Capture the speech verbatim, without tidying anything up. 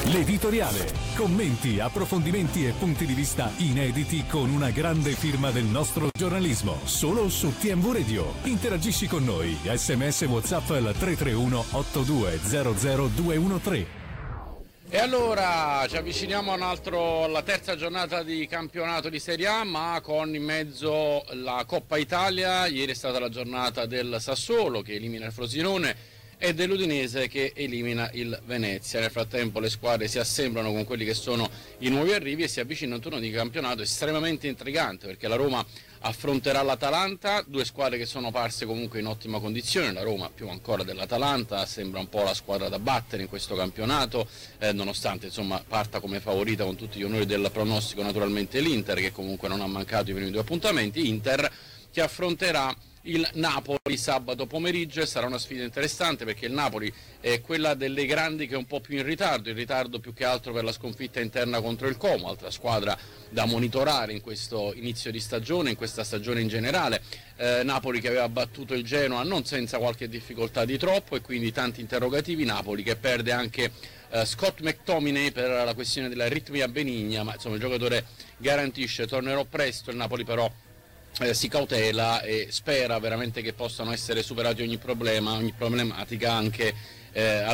L'editoriale. Commenti, approfondimenti e punti di vista inediti con una grande firma del nostro giornalismo. Solo su T M V Radio. Interagisci con noi. S M S WhatsApp al tre tre uno otto due zero zero due uno tre. E allora ci avviciniamo a un altro, alla terza giornata di campionato di Serie A, ma con in mezzo la Coppa Italia. Ieri è stata la giornata del Sassuolo che elimina il Frosinone e dell'Udinese che elimina il Venezia. Nel frattempo le squadre si assemblano con quelli che sono i nuovi arrivi e si avvicina un turno di campionato estremamente intrigante, perché la Roma affronterà l'Atalanta, due squadre che sono parse comunque in ottima condizione. La Roma più ancora dell'Atalanta sembra un po' la squadra da battere in questo campionato, eh, nonostante insomma parta come favorita con tutti gli onori del pronostico naturalmente l'Inter, che comunque non ha mancato i primi due appuntamenti. Inter che affronterà il Napoli sabato pomeriggio, e sarà una sfida interessante perché il Napoli è quella delle grandi che è un po' più in ritardo, in ritardo più che altro per la sconfitta interna contro il Como, altra squadra da monitorare in questo inizio di stagione, in questa stagione in generale. eh, Napoli che aveva battuto il Genoa non senza qualche difficoltà di troppo e quindi tanti interrogativi. Napoli che perde anche eh, Scott McTominay per la questione della ritmia benigna, ma insomma il giocatore garantisce tornerò presto. Il Napoli però Eh, si cautela e spera veramente che possano essere superati ogni problema, ogni problematica anche eh,